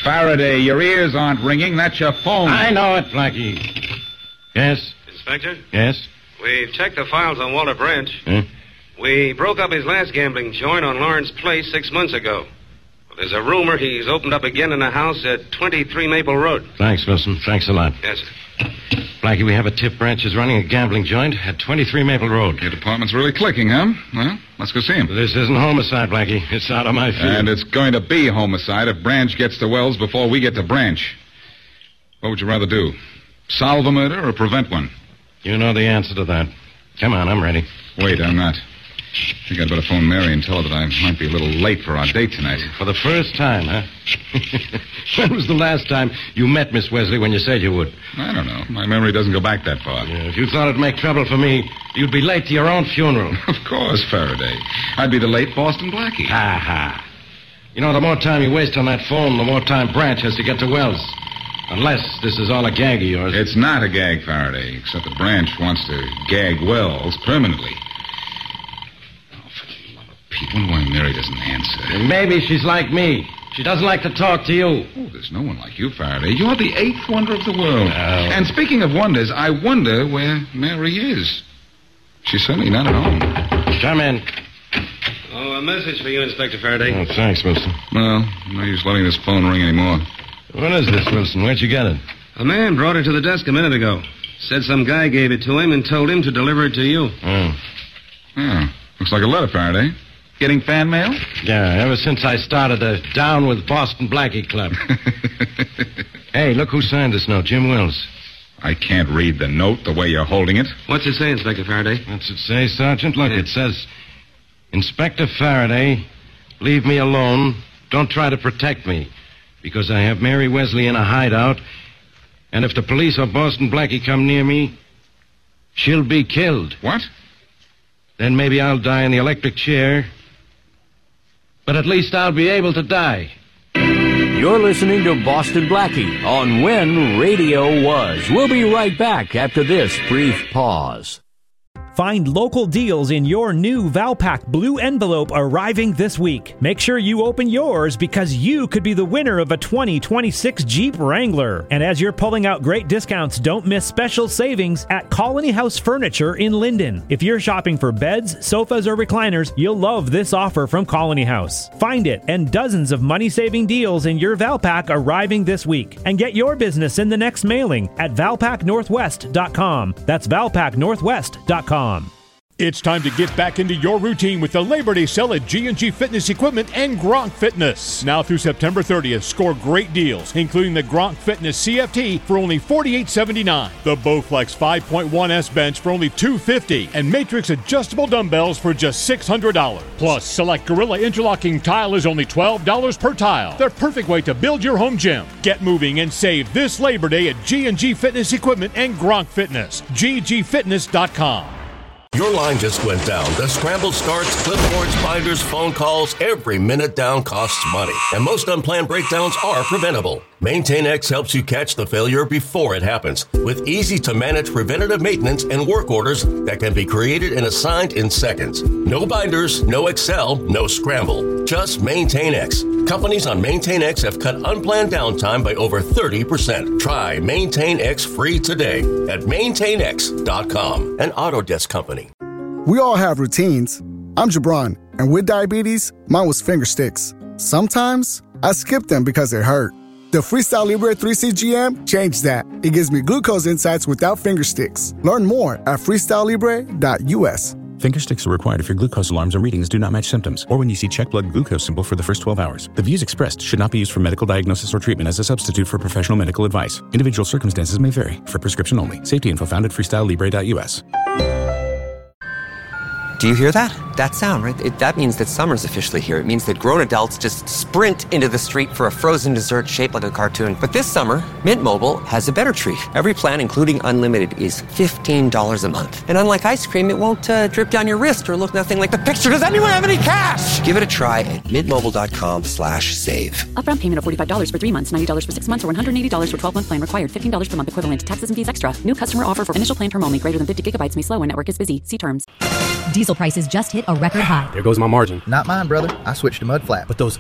Faraday, your ears aren't ringing. That's your phone. I know it, Blackie. Yes? Inspector? Yes? We've checked the files on Walter Branch. Huh? We broke up his last gambling joint on Lawrence Place 6 months ago. Well, there's a rumor he's opened up again in a house at 23 Maple Road. Thanks, Wilson. Thanks a lot. Yes, sir. Blackie, we have a tip. Branch is running a gambling joint at 23 Maple Road. Your department's really clicking, huh? Well, let's go see him. This isn't homicide, Blackie. It's out of my field. And it's going to be homicide if Branch gets to Wells before we get to Branch. What would you rather do? Solve a murder or prevent one? You know the answer to that. Come on, I'm ready. Wait, I'm not. I think I'd better phone Mary and tell her that I might be a little late for our date tonight. For the first time, huh? When was the last time you met Miss Wesley when you said you would? I don't know. My memory doesn't go back that far. Yeah, if you thought it'd make trouble for me, you'd be late to your own funeral. Of course, Faraday. I'd be the late Boston Blackie. Ha. You know, the more time you waste on that phone, the more time Branch has to get to Wells. Unless this is all a gag of yours. It's not a gag, Faraday, except that Branch wants to gag Wells permanently. Oh, for the love of Pete, wonder why Mary doesn't answer. And maybe she's like me. She doesn't like to talk to you. Oh, there's no one like you, Faraday. You're the eighth wonder of the world. Oh. And speaking of wonders, I wonder where Mary is. She's certainly not at home. Come in. Oh, a message for you, Inspector Faraday. Oh, thanks, Wilson. Well, no use letting this phone ring anymore. What is this, Wilson? Where'd you get it? A man brought it to the desk a minute ago. Said some guy gave it to him and told him to deliver it to you. Oh. Yeah, looks like a letter, Faraday. Getting fan mail? Yeah, ever since I started the Down with Boston Blackie Club. Hey, look who signed this note, Jim Wells. I can't read the note the way you're holding it. What's it say, Inspector Faraday? What's it say, Sergeant? Look, it says, Inspector Faraday, leave me alone. Don't try to protect me. Because I have Mary Wesley in a hideout, and if the police or Boston Blackie come near me, she'll be killed. What? Then maybe I'll die in the electric chair, but at least I'll be able to die. You're listening to Boston Blackie on When Radio Was. We'll be right back after this brief pause. Find local deals in your new Valpak blue envelope arriving this week. Make sure you open yours because you could be the winner of a 2026 Jeep Wrangler. And as you're pulling out great discounts, don't miss special savings at Colony House Furniture in Linden. If you're shopping for beds, sofas, or recliners, you'll love this offer from Colony House. Find it and dozens of money-saving deals in your Valpak arriving this week. And get your business in the next mailing at valpaknorthwest.com. That's valpaknorthwest.com. It's time to get back into your routine with the Labor Day sale at G&G Fitness Equipment and Gronk Fitness. Now through September 30th, score great deals, including the Gronk Fitness CFT for only $48.79, the Bowflex 5.1S bench for only $250, and Matrix adjustable dumbbells for just $600. Plus, select Gorilla interlocking tile is only $12 per tile. The perfect way to build your home gym. Get moving and save this Labor Day at G&G Fitness Equipment and Gronk Fitness. ggfitness.com. Your line just went down. The scramble starts, clipboards, binders, phone calls. Every minute down costs money. And most unplanned breakdowns are preventable. MaintainX helps you catch the failure before it happens with easy-to-manage preventative maintenance and work orders that can be created and assigned in seconds. No binders, no Excel, no scramble. Just MaintainX. Companies on MaintainX have cut unplanned downtime by over 30%. Try MaintainX free today at MaintainX.com, an Autodesk company. We all have routines. I'm Jabron, and with diabetes, mine was finger sticks. Sometimes I skip them because they hurt. The Freestyle Libre 3CGM changed that. It gives me glucose insights without finger sticks. Learn more at freestylelibre.us. Finger sticks are required if your glucose alarms or readings do not match symptoms, or when you see check blood glucose symbol for the first 12 hours. The views expressed should not be used for medical diagnosis or treatment as a substitute for professional medical advice. Individual circumstances may vary. For prescription only. Safety info found at freestylelibre.us. Do you hear that? That sound, right? That means that summer's officially here. It means that grown adults just sprint into the street for a frozen dessert shaped like a cartoon. But this summer, Mint Mobile has a better treat. Every plan, including unlimited, is $15 a month. And unlike ice cream, it won't drip down your wrist or look nothing like the picture. Does anyone have any cash? Give it a try at mintmobile.com/save. Upfront payment of $45 for 3 months, $90 for 6 months, or $180 for 12-month plan required. $15 per month equivalent. Taxes and fees extra. New customer offer for initial plan term only. Greater than 50 gigabytes may slow when network is busy. See terms. Diesel prices just hit a record high. There goes my margin. Not mine, brother. I switched to Mud Flat. But those